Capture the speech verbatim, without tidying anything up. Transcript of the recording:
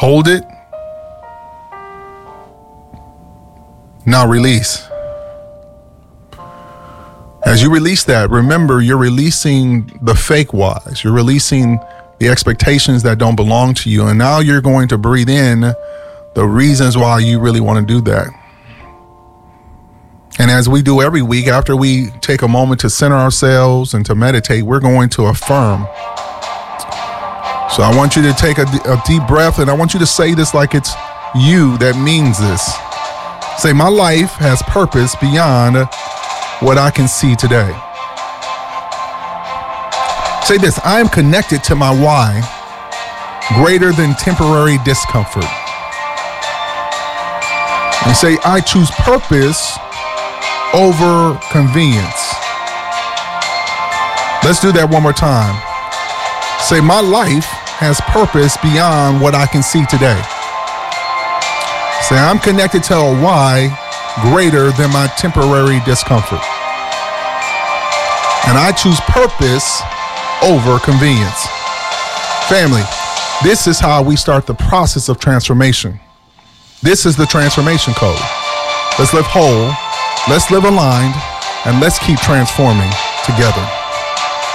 Hold it. Now release. As you release that, remember you're releasing the fake whys. You're releasing the expectations that don't belong to you. And now you're going to breathe in the reasons why you really want to do that. And as we do every week, after we take a moment to center ourselves and to meditate, we're going to affirm. So I want you to take a, a deep breath, and I want you to say this like it's you that means this. Say, my life has purpose beyond what I can see today. Say this, I am connected to my why greater than temporary discomfort. And say, I choose purpose over convenience. Let's do that one more time. Say, my life has purpose beyond what I can see today. Say, I'm connected to a why greater than my temporary discomfort. And I choose purpose over convenience. Family, this is how we start the process of transformation. This is the transformation code. Let's live whole, let's live aligned, and let's keep transforming together.